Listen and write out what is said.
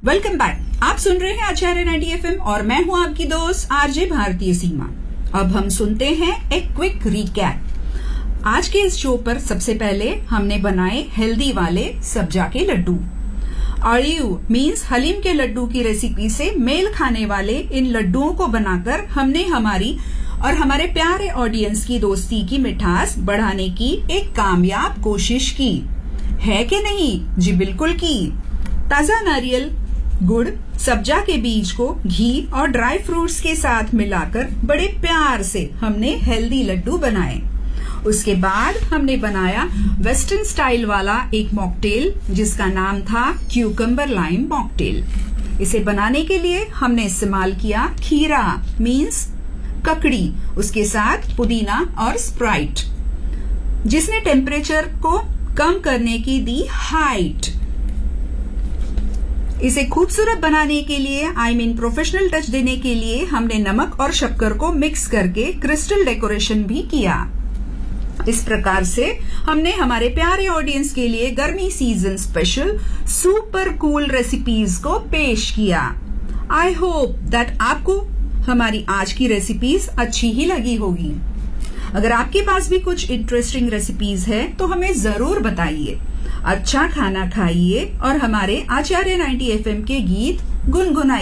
Welcome back. आप सुन रहे हैं आचार्य 90 FM और मैं हूं आपकी दोस्त आरजे भारतीय सीमा। अब हम सुनते हैं एक क्विक रिकैप। आज के इस शो पर सबसे पहले हमने बनाए हेल्दी वाले सब्जा के लड्डू। आयु मीन्स हलीम के लड्डू की रेसिपी से मेल खाने वाले इन लड्डुओं को बनाकर हमने हमारी और हमारे प्यारे ऑडियंस की दोस्ती की मिठास बढ़ाने की एक कामयाब कोशिश की है कि नहीं? जी बिल्कुल की। ताजा नारियल, गुड़, सब्जा के बीज को घी और ड्राई फ्रूट्स के साथ मिलाकर बड़े प्यार से हमने हेल्दी लड्डू बनाए। उसके बाद हमने बनाया वेस्टर्न स्टाइल वाला एक मॉकटेल जिसका नाम था क्यूकम्बर लाइम मॉकटेल। इसे बनाने के लिए हमने इस्तेमाल किया खीरा मीन्स ककड़ी, उसके साथ पुदीना और स्प्राइट, जिसने टेम्परेचर को कम करने की दी हाइट। इसे खूबसूरत बनाने के लिए प्रोफेशनल टच देने के लिए हमने नमक और शक्कर को मिक्स करके क्रिस्टल डेकोरेशन भी किया। इस प्रकार से हमने हमारे प्यारे ऑडियंस के लिए गर्मी season special super cool recipes को पेश किया। आई होप दैट आपको हमारी आज की रेसिपीज अच्छी ही लगी होगी। अगर आपके पास भी कुछ इंटरेस्टिंग रेसिपीज है तो हमें जरूर बताइए। अच्छा खाना खाइए और हमारे आचार्य 90 FM के गीत गुनगुनाइए।